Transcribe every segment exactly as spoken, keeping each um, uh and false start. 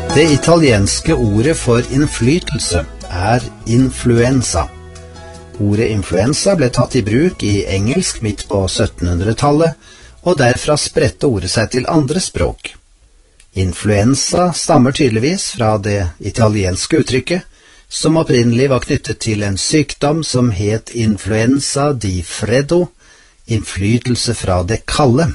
Det italienske ordet for innflytelse er influenza. Ordet influensa ble tatt i bruk i engelsk midt på syttenhundretallet, og derfra spredte ordet seg til andre språk. Influensa stammer tydeligvis fra det italienske uttrykket, som opprinnelig var knyttet til en sykdom som het influenza di freddo, innflytelse fra det kalde.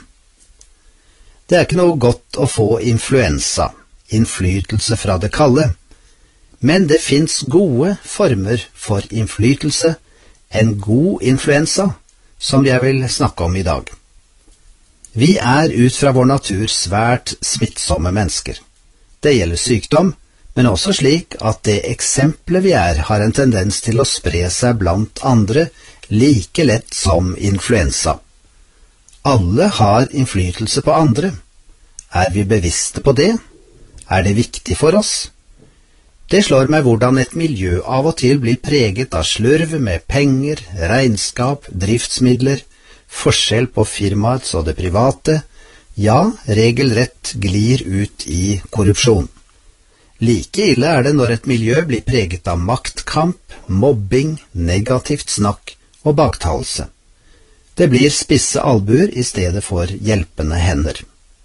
Det er ikke noe godt å få influensa, innflytelse fra det kalde, men det finnes gode former for innflytelse, en god influensa, som jeg vil snakke om i dag. Vi er ut fra vår natur svært smittsomme mennesker. Det gjelder sykdom, men også slik at det eksempelet vi er har en tendens til å spre seg blant andre like lett som influensa. Alle har innflytelse på andre. Er vi bevisste på det? Er det viktig for oss? Det slår meg hvordan et miljø av og til blir preget av slurv med penger, regnskap, driftsmidler, forskjell på firmaets og det private, ja, regelrett glir ut i korrupsjon. Like ille er det når et miljø blir preget av maktkamp, mobbing, negativt snakk og baktalelse. Det blir spisse albuer i stedet for hjelpende hender.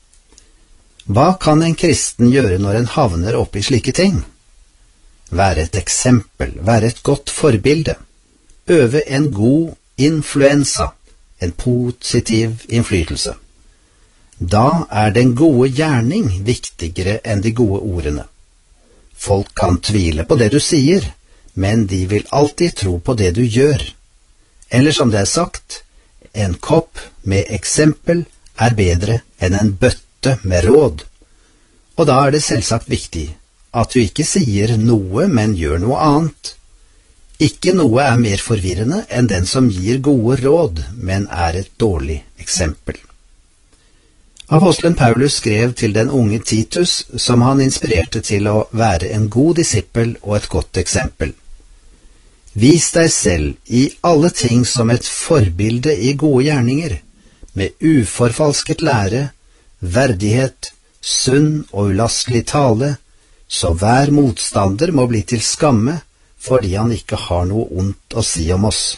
Hva kan en kristen gjøre når en havner opp i slike ting? Være et eksempel, være et godt forbilde. Øve en god influensa, en positiv innflytelse. Da er den gode gjerning viktigere enn de gode ordene. Folk kan tvile på det du sier, men de vil alltid tro på det du gjør. Eller som det er sagt, en kopp med eksempel er bedre enn en bøtte med råd. Og da er det selvsagt viktig at du ikke sier noe, men gjør noe annet. Ikke noe er mer forvirrende enn den som gir gode råd, men er et dårlig eksempel. Apostelen Paulus skrev til den unge Titus, som han inspirerte til å være en god disippel og et godt eksempel. Vis deg selv i alle ting som et forbilde i gode gjerninger, med uforfalsket lære, verdighet, sunn og ulastelig tale, så hver motstander må bli til skamme, fordi han ikke har noe ondt å si om oss.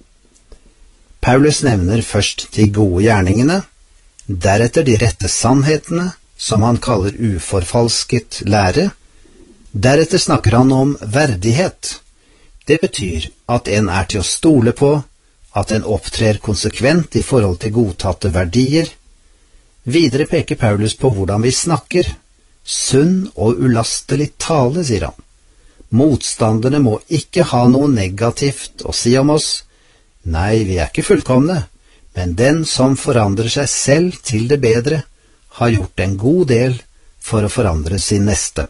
Paulus nevner først de gode gjerningene, deretter de rette sannhetene, som han kaller uforfalsket lære. Deretter snakker han om verdighet. Det betyr at en er til å stole på, at en opptrer konsekvent i forhold til godtatte verdier. Videre peker Paulus på hvordan vi snakker. Sunn og ulastelig tale, sier han. Motstanderne må ikke ha noe negativt å si om oss. Nei, vi er ikke fullkomne, men den som forandrer seg selv til det bedre, har gjort en god del for å forandre sin neste.